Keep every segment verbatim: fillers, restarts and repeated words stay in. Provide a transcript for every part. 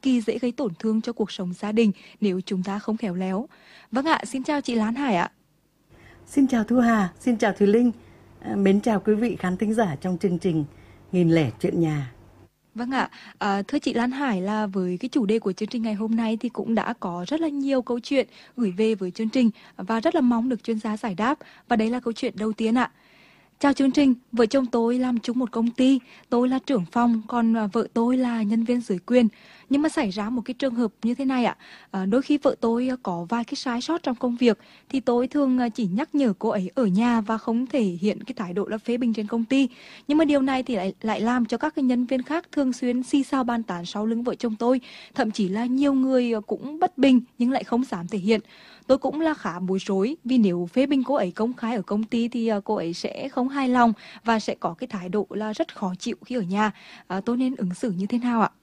kỳ dễ gây tổn thương cho cuộc sống gia đình nếu chúng ta không khéo léo. Vâng ạ, xin chào chị Lan Hải ạ. Xin chào Thu Hà, xin chào Thùy Linh, à, mến chào quý vị khán thính giả trong chương trình Nghìn lẻ chuyện nhà. Vâng ạ, à, thưa chị Lan Hải, là với cái chủ đề của chương trình ngày hôm nay thì cũng đã có rất là nhiều câu chuyện gửi về với chương trình và rất là mong được chuyên gia giải đáp. Và đây là câu chuyện đầu tiên ạ. Chào chương trình, vợ chồng tôi làm chung một công ty, tôi là trưởng phòng, còn vợ tôi là nhân viên dưới quyền. Nhưng mà xảy ra một cái trường hợp như thế này ạ, à, đôi khi vợ tôi có vài cái sai sót trong công việc thì tôi thường chỉ nhắc nhở cô ấy ở nhà và không thể hiện cái thái độ là phê bình trên công ty. Nhưng mà điều này thì lại lại làm cho các cái nhân viên khác thường xuyên xì xào bàn tán sau lưng vợ chồng tôi, thậm chí là nhiều người cũng bất bình nhưng lại không dám thể hiện. Tôi cũng là khá bối rối vì nếu phê bình cô ấy công khai ở công ty thì cô ấy sẽ không hài lòng và sẽ có cái thái độ là rất khó chịu khi ở nhà. À, tôi nên ứng xử như thế nào ạ?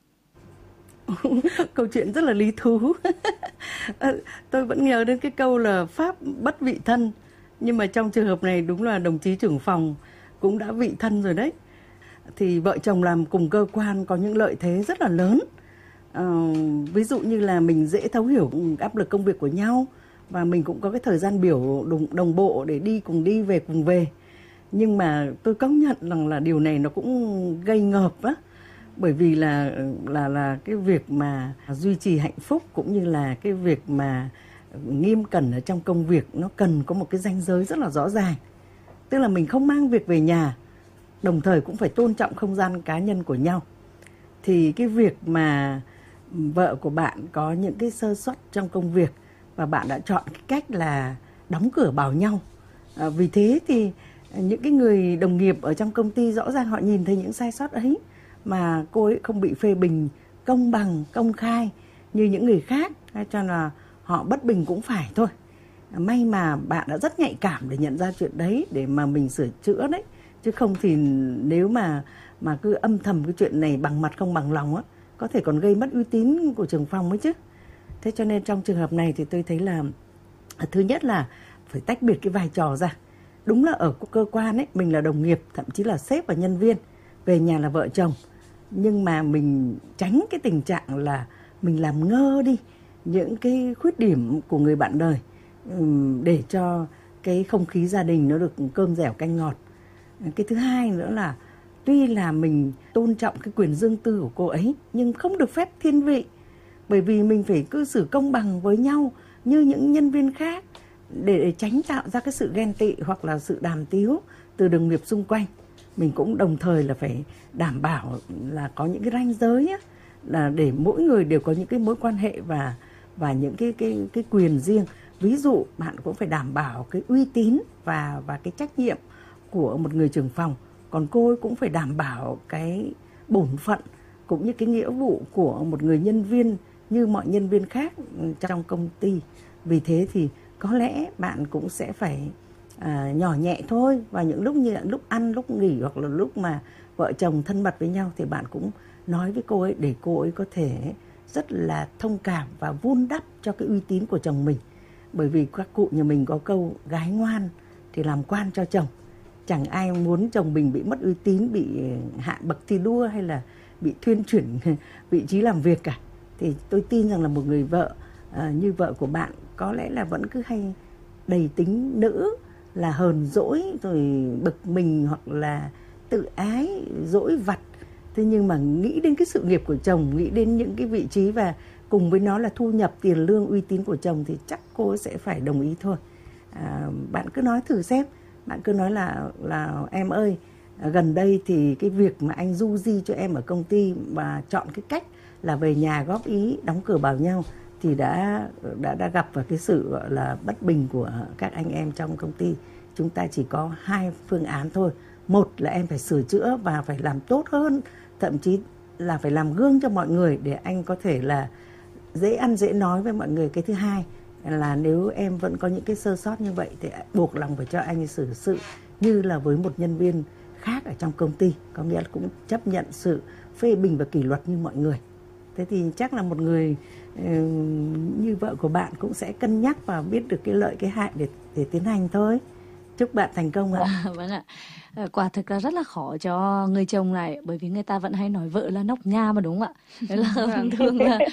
Câu chuyện rất là lý thú. Tôi vẫn nhớ đến cái câu là pháp bất vị thân. Nhưng mà trong trường hợp này đúng là đồng chí trưởng phòng cũng đã vị thân rồi đấy. Thì vợ chồng làm cùng cơ quan có những lợi thế rất là lớn. À, ví dụ như là mình dễ thấu hiểu áp lực công việc của nhau, và mình cũng có cái thời gian biểu đồng, đồng bộ để đi cùng đi về cùng về. Nhưng mà tôi công nhận rằng là điều này nó cũng gây ngợp á. Bởi vì là là là cái việc mà duy trì hạnh phúc cũng như là cái việc mà nghiêm cẩn ở trong công việc nó cần có một cái ranh giới rất là rõ ràng. Tức là mình không mang việc về nhà, đồng thời cũng phải tôn trọng không gian cá nhân của nhau. Thì cái việc mà vợ của bạn có những cái sơ suất trong công việc và bạn đã chọn cái cách là đóng cửa bảo nhau. À, vì thế thì những cái người đồng nghiệp ở trong công ty rõ ràng họ nhìn thấy những sai sót ấy, mà cô ấy không bị phê bình công bằng, công khai như những người khác, cho là họ bất bình cũng phải thôi. May mà bạn đã rất nhạy cảm để nhận ra chuyện đấy để mà mình sửa chữa đấy. Chứ không thì nếu mà mà cứ âm thầm cái chuyện này bằng mặt không bằng lòng á, có thể còn gây mất uy tín của trưởng phòng ấy chứ. Thế cho nên trong trường hợp này thì tôi thấy là thứ nhất là phải tách biệt cái vai trò ra. Đúng là ở cơ quan ấy, mình là đồng nghiệp, thậm chí là sếp và nhân viên, về nhà là vợ chồng. Nhưng mà mình tránh cái tình trạng là mình làm ngơ đi những cái khuyết điểm của người bạn đời, để cho cái không khí gia đình nó được cơm dẻo canh ngọt. Cái thứ hai nữa là tuy là mình tôn trọng cái quyền riêng tư của cô ấy, nhưng không được phép thiên vị. Bởi vì mình phải cư xử công bằng với nhau như những nhân viên khác, để tránh tạo ra cái sự ghen tị hoặc là sự đàm tiếu từ đồng nghiệp xung quanh. Mình cũng đồng thời là phải đảm bảo là có những cái ranh giới á, là để mỗi người đều có những cái mối quan hệ và và những cái cái cái quyền riêng. Ví dụ bạn cũng phải đảm bảo cái uy tín và và cái trách nhiệm của một người trưởng phòng, còn cô ấy cũng phải đảm bảo cái bổn phận cũng như cái nghĩa vụ của một người nhân viên như mọi nhân viên khác trong công ty. Vì thế thì có lẽ bạn cũng sẽ phải à, nhỏ nhẹ thôi, và những lúc như lúc ăn, lúc nghỉ hoặc là lúc mà vợ chồng thân mật với nhau thì bạn cũng nói với cô ấy để cô ấy có thể rất là thông cảm và vun đắp cho cái uy tín của chồng mình. Bởi vì các cụ nhà mình có câu gái ngoan thì làm quan cho chồng. Chẳng ai muốn chồng mình bị mất uy tín, bị hạ bậc thi đua hay là bị thuyên chuyển vị trí làm việc cả. Thì tôi tin rằng là một người vợ à, như vợ của bạn có lẽ là vẫn cứ hay đầy tính nữ, là hờn dỗi rồi bực mình hoặc là tự ái, dỗi vặt. Thế nhưng mà nghĩ đến cái sự nghiệp của chồng, nghĩ đến những cái vị trí và cùng với nó là thu nhập, tiền lương, uy tín của chồng thì chắc cô sẽ phải đồng ý thôi. À, bạn cứ nói thử xem, bạn cứ nói là là em ơi, gần đây thì cái việc mà anh du di cho em ở công ty và chọn cái cách là về nhà góp ý, đóng cửa bảo nhau thì đã đã đã gặp vào cái sự gọi là bất bình của các anh em trong công ty. Chúng ta chỉ có hai phương án thôi. Một là em phải sửa chữa và phải làm tốt hơn, thậm chí là phải làm gương cho mọi người để anh có thể là dễ ăn dễ nói với mọi người. Cái thứ hai là nếu em vẫn có những cái sơ sót như vậy thì buộc lòng phải cho anh xử sự như là với một nhân viên khác ở trong công ty, có nghĩa là cũng chấp nhận sự phê bình và kỷ luật như mọi người. Thế thì chắc là một người uh, như vợ của bạn cũng sẽ cân nhắc và biết được cái lợi cái hại để để tiến hành thôi. Chúc bạn thành công ạ. À, vâng ạ. Quả thực là rất là khó cho người chồng này, bởi vì người ta vẫn hay nói vợ là nóc nhà mà, đúng không ạ? Đấy là thường là